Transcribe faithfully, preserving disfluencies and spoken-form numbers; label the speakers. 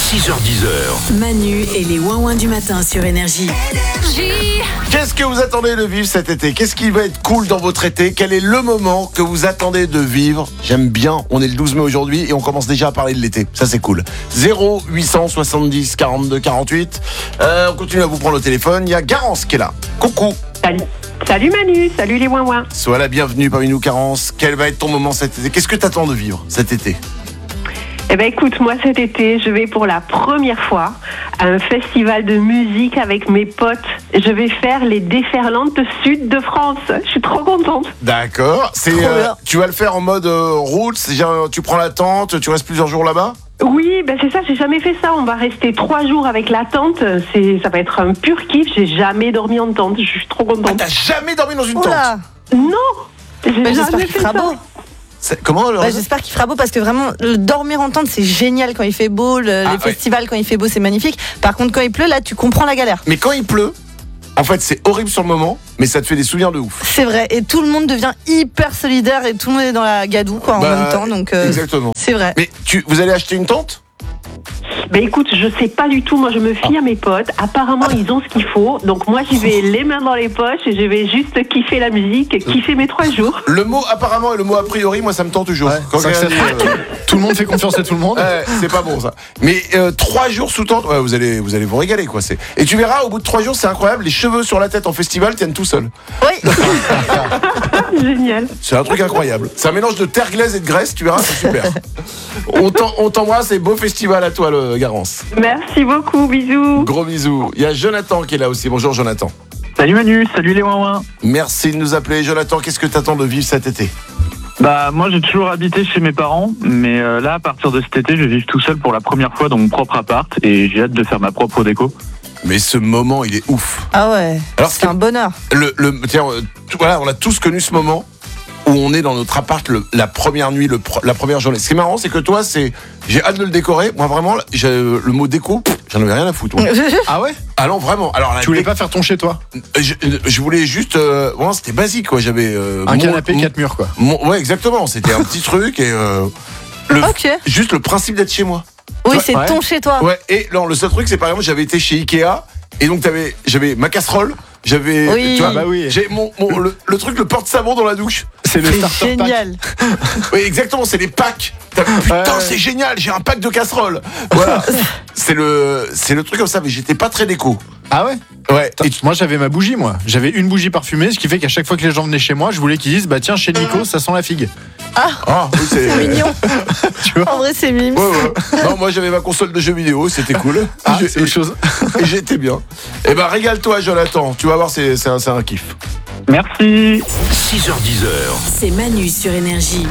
Speaker 1: six heures dix heures.
Speaker 2: Manu et les ouin-ouin du matin sur Énergie.
Speaker 3: Qu'est-ce que vous attendez de vivre cet été ? Qu'est-ce qui va être cool dans votre été ? Quel est le moment que vous attendez de vivre ? J'aime bien, on est le douze mai aujourd'hui et on commence déjà à parler de l'été. Ça c'est cool. zéro huit cent soixante-dix quarante-deux quarante-huit. Euh, on continue à vous prendre le téléphone. Il y a Garance qui est là. Coucou.
Speaker 4: Salut. Salut Manu, salut les ouin-ouin.
Speaker 3: Sois la bienvenue parmi nous, Garance. Quel va être ton moment cet été ? Qu'est-ce que tu attends de vivre cet été ?
Speaker 4: Eh ben écoute, moi cet été, je vais pour la première fois à un festival de musique avec mes potes. Je vais faire les déferlantes sud de France. Je suis trop contente.
Speaker 3: D'accord. C'est, euh, tu vas le faire en mode euh, route, c'est-à-dire tu prends la tente, tu restes plusieurs jours là-bas ?
Speaker 4: Oui, ben c'est ça, j'ai jamais fait ça. On va rester trois jours avec la tente. C'est, ça va être un pur kiff. J'ai jamais dormi en tente. Je suis trop contente.
Speaker 3: Ah, t'as jamais dormi dans une tente ?
Speaker 5: Oula.
Speaker 4: Non, j'ai
Speaker 5: Bah, j'espère
Speaker 4: jamais
Speaker 5: qu'il
Speaker 4: fait
Speaker 5: fera
Speaker 4: ça.
Speaker 5: beau.
Speaker 3: C'est- Comment alors
Speaker 5: Bah, j'espère qu'il fera beau parce que vraiment, le dormir en tente, c'est génial quand il fait beau. Le,
Speaker 3: Ah,
Speaker 5: les
Speaker 3: ouais.
Speaker 5: festivals, quand il fait beau, c'est magnifique. Par contre, quand il pleut, là, tu comprends la galère.
Speaker 3: Mais quand il pleut, en fait, c'est horrible sur le moment, mais ça te fait des souvenirs de ouf.
Speaker 5: C'est vrai. Et tout le monde devient hyper solidaire et tout le monde est dans la gadoue, quoi, en
Speaker 3: Bah,
Speaker 5: même temps. Donc, euh,
Speaker 3: Exactement.
Speaker 5: c'est vrai.
Speaker 3: Mais tu, vous allez acheter une tente ?
Speaker 4: Ben écoute, je sais pas du tout. Moi, je me fie à mes potes. Apparemment, ils ont ce qu'il faut. Donc moi, j'y vais les mains dans les poches et je vais juste kiffer la musique, kiffer mes trois jours.
Speaker 3: Le mot apparemment et le mot a priori, moi ça me tente toujours.
Speaker 6: Ouais,
Speaker 3: Quand
Speaker 6: ça,
Speaker 3: quelqu'un
Speaker 6: ça-
Speaker 3: dit, euh,
Speaker 6: Tout le monde fait confiance à tout le monde.
Speaker 3: ouais, c'est pas bon ça. Mais euh, trois jours sous tente, ouais, vous allez, vous allez vous régaler quoi. C'est... Et tu verras, au bout de trois jours, c'est incroyable. Les cheveux sur la tête en festival tiennent tout seuls.
Speaker 5: Oui.
Speaker 4: Génial.
Speaker 3: C'est un truc incroyable. C'est un mélange de terre glaise et de graisse. Tu verras, c'est super. on, t'en- on t'embrasse et beau festival à toi, le Garance.
Speaker 4: Merci beaucoup. Bisous.
Speaker 3: Gros bisous. Il y a Jonathan qui est là aussi. Bonjour Jonathan.
Speaker 7: Salut Manu, salut les ouin-ouin.
Speaker 3: Merci de nous appeler. Jonathan, qu'est-ce que t'attends de vivre cet été ?
Speaker 7: Bah moi j'ai toujours habité chez mes parents, mais euh, là à partir de cet été je vais vivre tout seul pour la première fois dans mon propre appart et j'ai hâte de faire ma propre déco.
Speaker 3: Mais ce moment, il est ouf.
Speaker 5: Ah ouais.
Speaker 3: Alors,
Speaker 5: c'est un bonheur.
Speaker 3: Le, le, tiens, euh, tout- voilà, on a tous connu ce moment où on est dans notre appart le- la première nuit, le, pr- la première journée. Ce qui est marrant, c'est que toi, c'est, j'ai hâte de le décorer. Moi, vraiment, j'ai, le mot déco, pff, j'en avais rien à foutre. moi.
Speaker 6: Ah ouais?
Speaker 3: Ah non, vraiment. Alors, la
Speaker 6: Tu voulais
Speaker 3: dé-
Speaker 6: pas faire ton chez toi?
Speaker 3: je, je voulais juste, euh, vraiment, c'était basique, quoi. J'avais euh,
Speaker 6: Un
Speaker 3: mon-
Speaker 6: canapé,
Speaker 3: mon-
Speaker 6: quatre murs, quoi.
Speaker 3: mon- ouais, exactement. C'était un petit truc et euh, le,
Speaker 5: Ok.
Speaker 3: juste le principe d'être chez moi.
Speaker 5: Oui,
Speaker 3: Ouais.
Speaker 5: c'est
Speaker 6: Ouais.
Speaker 5: ton chez toi.
Speaker 3: Ouais. Et non, le seul truc, c'est par exemple, j'avais été chez Ikea. Et donc t'avais, j'avais ma casserole, j'avais,
Speaker 5: Oui.
Speaker 3: tu vois,
Speaker 6: Ah bah oui.
Speaker 3: j'ai mon, mon- le, le truc, le porte-savon dans la douche.
Speaker 6: C'est le
Speaker 5: C'est
Speaker 6: starter pack.
Speaker 5: génial.
Speaker 3: Oui, exactement, c'est les packs. T'as- Putain,
Speaker 6: Ouais.
Speaker 3: c'est génial, j'ai un pack de casseroles. Voilà, c'est le, c'est le truc comme ça, mais j'étais pas très déco.
Speaker 6: Ah ouais?
Speaker 3: Ouais.
Speaker 6: Attends,
Speaker 3: Et tu-
Speaker 6: moi j'avais ma bougie, moi. J'avais une bougie parfumée, ce qui fait qu'à chaque fois que les gens venaient chez moi, je voulais qu'ils disent bah tiens, chez Nico, ça sent la figue.
Speaker 3: Ah, oui, c'est.
Speaker 5: C'est mignon.
Speaker 6: Tu vois?
Speaker 5: En vrai, c'est mime.
Speaker 3: Ouais, ouais. Non, moi j'avais ma console de jeux vidéo, c'était cool.
Speaker 6: Ah,
Speaker 3: Je-
Speaker 6: c'est autre chose.
Speaker 3: Et j'étais bien. Eh ben, régale-toi, Jonathan. Tu vas voir, c'est, c'est un, c'est un kiff.
Speaker 7: Merci.
Speaker 1: six heures dix heures.
Speaker 2: C'est Manu sur Énergie.